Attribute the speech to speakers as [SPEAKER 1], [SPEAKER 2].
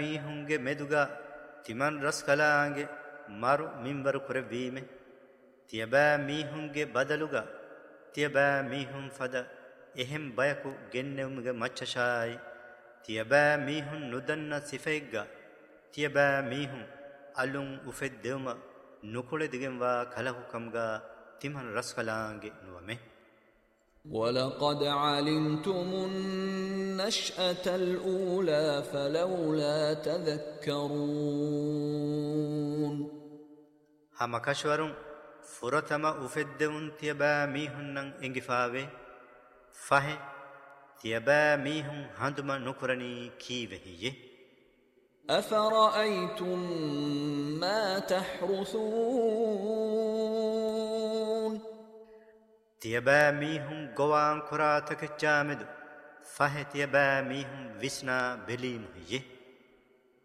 [SPEAKER 1] ಮೀಹುಂಗೆ ಮೆದುಗ ತಿಮನ್ ರಸ್ ಕಲಾಂಗೆ ಮರು ಮಿಂಬರು ಕುರವೀಮೆ ತಿಯಬಾ ಮೀಹುಂಗೆ ಬದಲುಗ ತಿಯಬಾ ಮೀಹುಂ ಫದ ಎಹೆಂ ಬಯಕು ಗೆನ್ನೆವುಮಿಗೆ ಮಚ್ಚಶಾಯಿ ತಿಯಬಾ ಮೀಹುಂ ನುದನ್ನ ಸಿಫೆಗ್ಗ ತಿಯಬಾ ಮೀಹುಂ ಅಲುಂ ಉಫೆದ್ದೆವುಮ ನುಕುಳೆದಿಗೆಂವಾ ಕಲಹುಕಂಗ ತಿಮನ್ ರಸ್ ಕಲಾಂಗೆ ನುವಮೆ
[SPEAKER 2] ولقد علمتم النشأة الأولى فلولا تذكرون
[SPEAKER 1] هم كشورون فرتما أفدون تيبا ميهن انغفاوي فه تيبا ميهن هندما نكرني كيوهي
[SPEAKER 2] أفرأيتم ما تحرثون
[SPEAKER 1] تيبا ميهم غوان كراتك جامد فه تيبا ميهم وسنا بليم هي